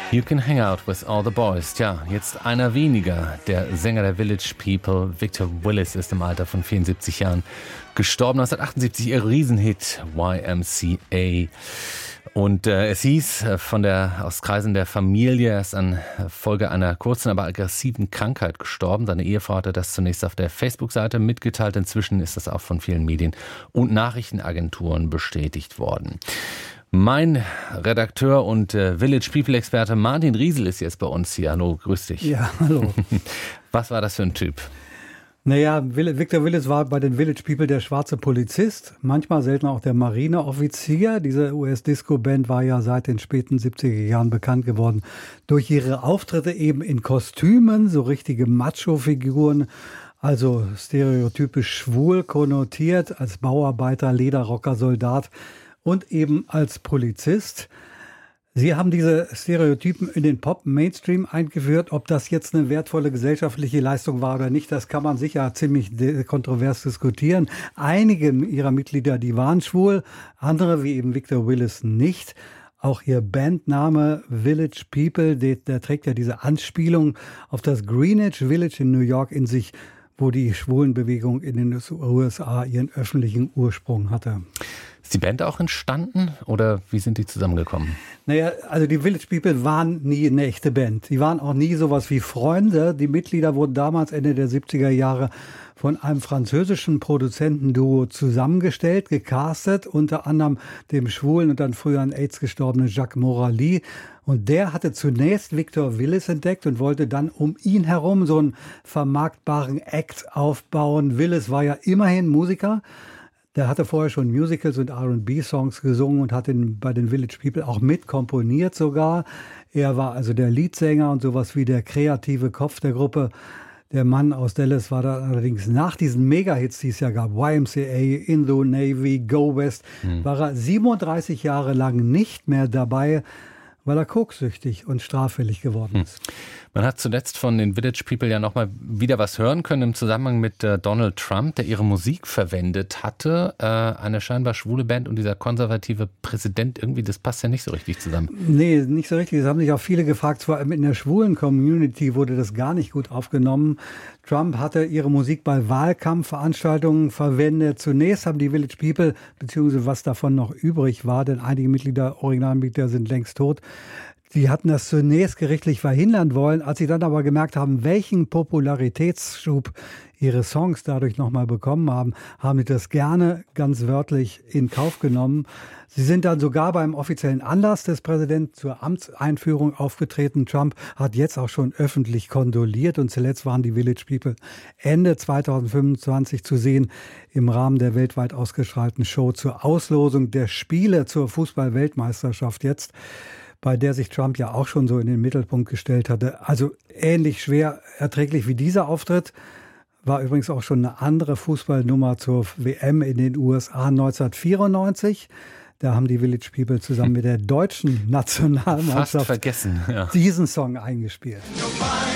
You can hang out with all the boys. Tja, jetzt einer weniger. Der Sänger der Village People, Victor Willis, ist im Alter von 74 Jahren gestorben. 1978 ihr Riesenhit YMCA. Und es hieß aus Kreisen der Familie, er ist an Folge einer kurzen, aber aggressiven Krankheit gestorben. Seine Ehefrau hatte das zunächst auf der Facebook-Seite mitgeteilt. Inzwischen ist das auch von vielen Medien und Nachrichtenagenturen bestätigt worden. Mein Redakteur und Village People-Experte Martin Riesel ist jetzt bei uns hier. Hallo, grüß dich. Ja, hallo. Was war das für ein Typ? Naja, Victor Willis war bei den Village People der schwarze Polizist, manchmal selten auch der Marineoffizier. Diese US-Disco-Band war ja seit den späten 70er Jahren bekannt geworden durch ihre Auftritte eben in Kostümen, so richtige Macho-Figuren, also stereotypisch schwul konnotiert, als Bauarbeiter, Lederrocker, Soldat und eben als Polizist. Sie haben diese Stereotypen in den Pop-Mainstream eingeführt. Ob das jetzt eine wertvolle gesellschaftliche Leistung war oder nicht, das kann man sicher ziemlich kontrovers diskutieren. Einige ihrer Mitglieder, die waren schwul, andere wie eben Victor Willis nicht. Auch ihr Bandname Village People, der trägt ja diese Anspielung auf das Greenwich Village in New York in sich, wo die Schwulenbewegung in den USA ihren öffentlichen Ursprung hatte. Ist die Band auch entstanden oder wie sind die zusammengekommen? Naja, also die Village People waren nie eine echte Band. Die waren auch nie sowas wie Freunde. Die Mitglieder wurden damals Ende der 70er Jahre von einem französischen Produzentenduo zusammengestellt, gecastet, unter anderem dem schwulen und dann früher an AIDS gestorbenen Jacques Morali. Und der hatte zunächst Victor Willis entdeckt und wollte dann um ihn herum so einen vermarktbaren Act aufbauen. Willis war ja immerhin Musiker. Der hatte vorher schon Musicals und R&B-Songs gesungen und hat bei den Village People auch mitkomponiert sogar. Er war also der Leadsänger und sowas wie der kreative Kopf der Gruppe. Der Mann aus Dallas war da allerdings nach diesen Mega-Hits, die es ja gab, YMCA, In the Navy, Go West, war er 37 Jahre lang nicht mehr dabei, weil er koksüchtig und straffällig geworden ist. Man hat zuletzt von den Village People ja nochmal wieder was hören können im Zusammenhang mit Donald Trump, der ihre Musik verwendet hatte. Eine scheinbar schwule Band und dieser konservative Präsident, irgendwie, das passt ja nicht so richtig zusammen. Nee, nicht so richtig. Das haben sich auch viele gefragt. Vor allem in der schwulen Community wurde das gar nicht gut aufgenommen. Trump hatte ihre Musik bei Wahlkampfveranstaltungen verwendet. Zunächst haben die Village People, beziehungsweise was davon noch übrig war, denn einige Originalmitglieder sind längst tot, die hatten das zunächst gerichtlich verhindern wollen. Als sie dann aber gemerkt haben, welchen Popularitätsschub ihre Songs dadurch nochmal bekommen haben, haben sie das gerne ganz wörtlich in Kauf genommen. Sie sind dann sogar beim offiziellen Anlass des Präsidenten zur Amtseinführung aufgetreten. Trump hat jetzt auch schon öffentlich kondoliert und zuletzt waren die Village People Ende 2025 zu sehen im Rahmen der weltweit ausgestrahlten Show zur Auslosung der Spiele zur Fußball-Weltmeisterschaft jetzt, bei der sich Trump ja auch schon so in den Mittelpunkt gestellt hatte. Also ähnlich schwer erträglich wie dieser Auftritt war übrigens auch schon eine andere Fußballnummer zur WM in den USA 1994. Da haben die Village People zusammen mit der deutschen Nationalmannschaft fast vergessen, ja, diesen Song eingespielt.